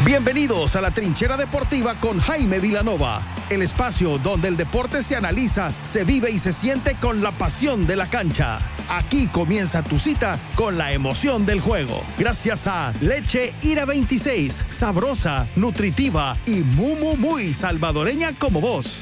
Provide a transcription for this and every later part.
Bienvenidos a la Trinchera Deportiva con Jaime Vilanova, el espacio donde el deporte se analiza, se vive y se siente con la pasión de la cancha. Aquí comienza tu cita con la emoción del juego. Gracias a Leche Ira 26, sabrosa, nutritiva y muy salvadoreña como vos.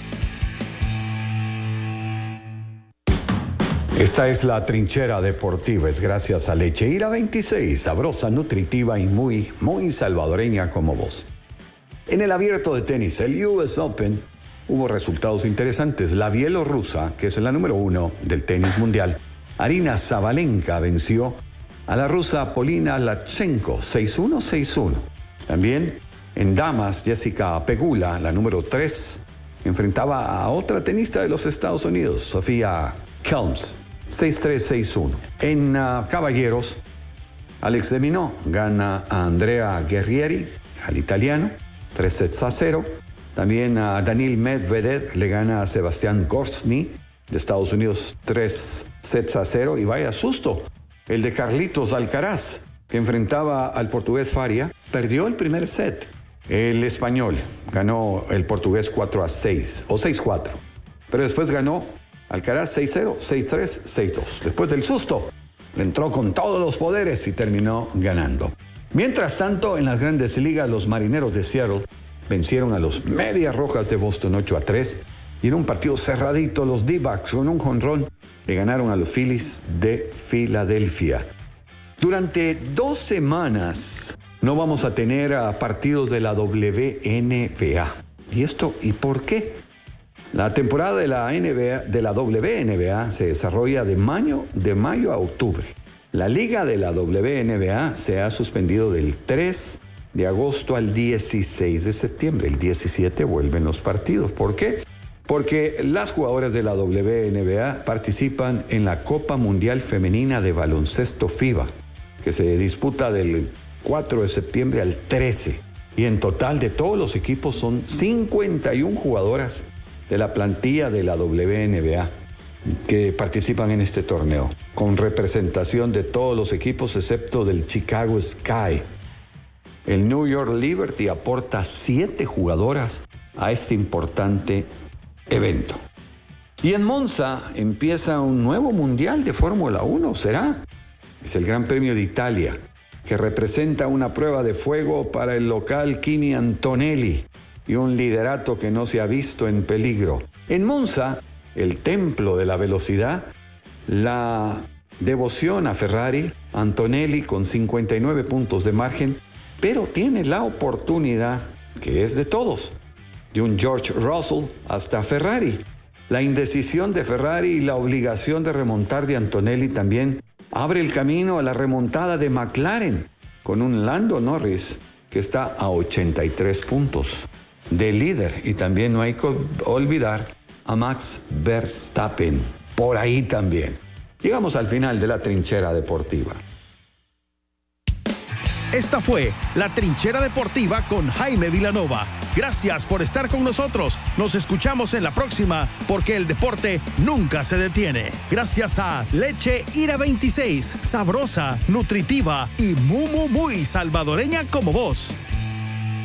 Esta es la Trinchera Deportiva, es gracias a Leche Ira 26, sabrosa, nutritiva y muy salvadoreña como vos. En el abierto de tenis, el US Open, hubo resultados interesantes. La bielorrusa, que es la número 1 del tenis mundial, Aryna Sabalenka, venció a la rusa Polina Lachenko 6-1, 6-1. También en damas, Jessica Pegula, la número 3, enfrentaba a otra tenista de los Estados Unidos, Sofía Kelms, 6-3, 6-1. En caballeros, Alex de Minaur gana a Andrea Guerrieri, al italiano, 3-0. También a Daniil Medvedev le gana a Sebastián Korczny de Estados Unidos, 3-0. Y vaya susto, el de Carlitos Alcaraz, que enfrentaba al portugués Faria, perdió el primer set. El español ganó el portugués 4-6 o 6-4. Pero después ganó Alcaraz 6-0, 6-3, 6-2. Después del susto, entró con todos los poderes y terminó ganando. Mientras tanto, en las grandes ligas, los Marineros de Seattle vencieron a los Medias Rojas de Boston 8-3. Y en un partido cerradito, los D-backs con un jonrón le ganaron a los Phillies de Filadelfia. Durante 2 semanas no vamos a tener partidos de la WNBA. ¿Y por qué? La temporada de la WNBA se desarrolla de mayo a octubre. La liga de la WNBA se ha suspendido del 3 de agosto al 16 de septiembre. El 17 vuelven los partidos. ¿Por qué? Porque las jugadoras de la WNBA participan en la Copa Mundial Femenina de Baloncesto FIBA, que se disputa del 4 de septiembre al 13. Y en total de todos los equipos son 51 jugadoras de la plantilla de la WNBA que participan en este torneo, con representación de todos los equipos excepto del Chicago Sky. El New York Liberty aporta 7 jugadoras a este importante evento. Y en Monza empieza un nuevo mundial de Fórmula 1, ¿será? Es el Gran Premio de Italia, que representa una prueba de fuego para el local Kimi Antonelli y un liderato que no se ha visto en peligro. En Monza, el templo de la velocidad, la devoción a Ferrari, Antonelli con 59 puntos de margen, pero tiene la oportunidad, que es de todos, de un George Russell hasta Ferrari. La indecisión de Ferrari y la obligación de remontar de Antonelli también abre el camino a la remontada de McLaren, con un Lando Norris que está a 83 puntos de líder. Y también no hay que olvidar a Max Verstappen por ahí también. Llegamos al final de la Trinchera Deportiva. Esta fue la Trinchera Deportiva con Jaime Vilanova. Gracias por estar con nosotros. Nos escuchamos en la próxima, porque el deporte nunca se detiene. Gracias a Leche Ira 26, sabrosa, nutritiva y muy salvadoreña como vos.